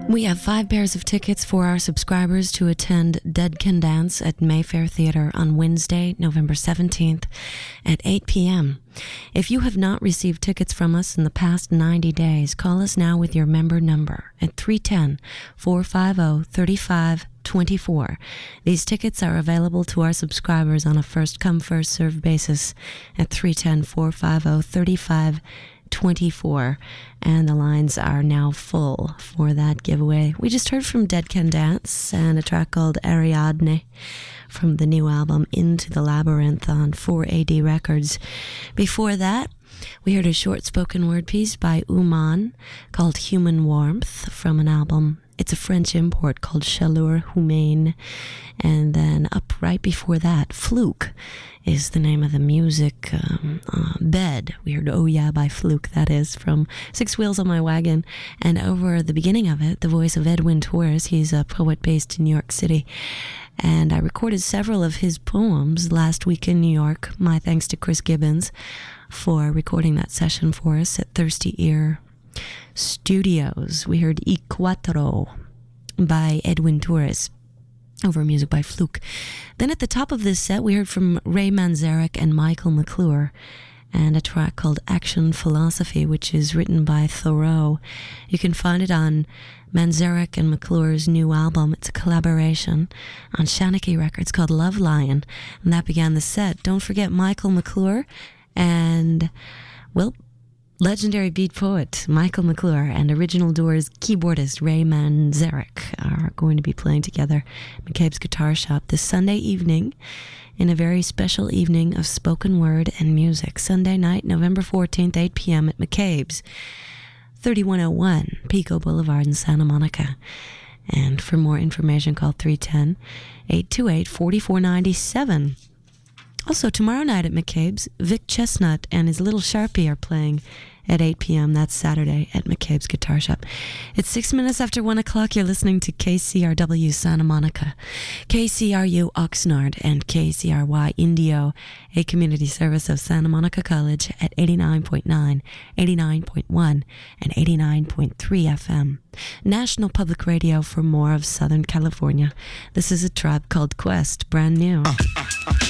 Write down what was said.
We have 5 pairs of tickets for our subscribers to attend Dead Can Dance at Mayfair Theatre on Wednesday, November 17th at 8 p.m. If you have not received tickets from us in the past 90 days, call us now with your member number at 310-450-3524. These tickets are available to our subscribers on a first-come, first-served basis at 310-450-3524. And the lines are now full for that giveaway. We just heard from Dead Can Dance and a track called Ariadne from the new album Into the Labyrinth on 4AD Records. Before that, we heard a short spoken word piece by Uman called Human Warmth from an album. It's a French import called Chaleur Humaine. And then up right before that, Fluke is the name of the music. Bed, we heard Oh Yeah by Fluke, that is, from Six Wheels on My Wagon. And over the beginning of it, the voice of Edwin Torres. He's a poet based in New York City. And I recorded several of his poems last week in New York. My thanks to Chris Gibbons for recording that session for us at Thirsty Ear Studios. We heard I Quattro by Edwin Torres over music by Fluke. Then at the top of this set, we heard from Ray Manzarek and Michael McClure and a track called Action Philosophy, which is written by Thoreau. You can find it on Manzarek and McClure's new album. It's a collaboration on Shanachie Records called Love Lion, and that began the set. Don't forget Michael McClure and, well, legendary beat poet Michael McClure and Original Doors keyboardist Ray Manzarek are going to be playing together at McCabe's Guitar Shop this Sunday evening in a very special evening of spoken word and music. Sunday night, November 14th, 8 p.m. at McCabe's, 3101 Pico Boulevard in Santa Monica. And for more information, call 310-828-4497. Also, tomorrow night at McCabe's, Vic Chestnut and his Little Sharpie are playing at 8 p.m. That's Saturday at McCabe's Guitar Shop. It's 6 minutes after 1 o'clock. You're listening to KCRW Santa Monica, KCRU Oxnard, and KCRY Indio, a community service of Santa Monica College at 89.9, 89.1, and 89.3 FM. National Public Radio for more of Southern California. This is a Tribe Called Quest, brand new.